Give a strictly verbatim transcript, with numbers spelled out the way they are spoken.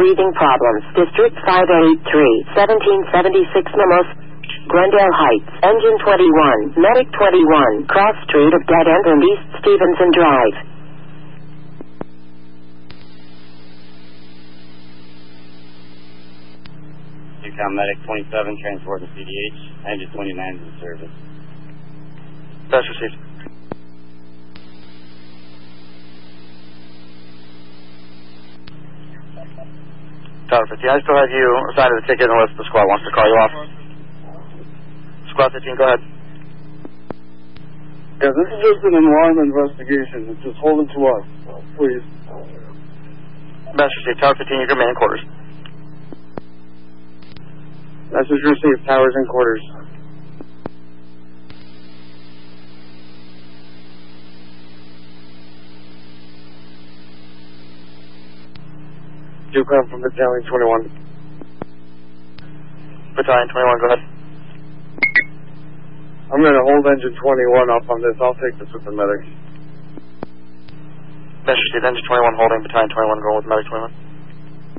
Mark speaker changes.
Speaker 1: breathing problems. District five eighty-three, seventeen seventy-six Memos, Glendale Heights, Engine twenty-one, Medic twenty-one, Cross Street of Dead End and East Stevenson Drive.
Speaker 2: Newcom Medic twenty-seven, transporting C D H, Engine twenty-nine in service.
Speaker 3: That's received. Tower fifteen, I still have you assigned to the ticket unless the squad wants to call you off. Squad fifteen, go ahead.
Speaker 4: Yeah, this is just an alarm investigation. It's just hold it to us, please.
Speaker 3: Message received. Tower fifteen, you can remain in quarters.
Speaker 4: Message received. Towers in quarters. Do come from Battalion twenty-one.
Speaker 3: Battalion twenty-one, go ahead.
Speaker 4: I'm going to hold Engine twenty-one up on this. I'll take this with the medic.
Speaker 3: Message received. Engine twenty-one holding. Battalion twenty-one going with Medic twenty-one.